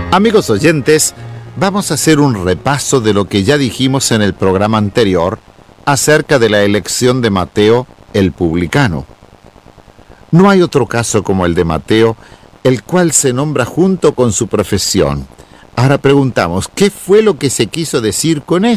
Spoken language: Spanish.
Amigos oyentes, vamos a hacer un repaso de lo que ya dijimos en el programa anterior acerca de la elección de Mateo, el publicano. No hay otro caso como el de Mateo, el cual se nombra junto con su profesión. Ahora preguntamos, ¿qué fue lo que se quiso decir con